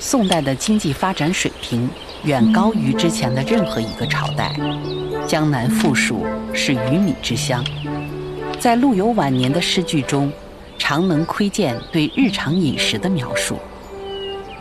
宋代的经济发展水平远高于之前的任何一个朝代。江南富庶，是鱼米之乡。在陆游晚年的诗句中，常能窥见对日常饮食的描述。